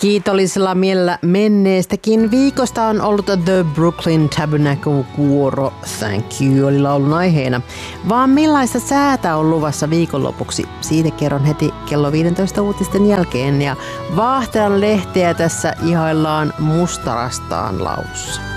Kiitollisella mielellä menneestäkin viikosta on ollut The Brooklyn Tabernacle kuoro Thank You oli laulun aiheena. Vaan millaista säätä on luvassa viikonlopuksi? Siitä kerron heti kello 15 uutisten jälkeen ja Vaahteran lehteä tässä ihaillaan mustarastaan laulussa.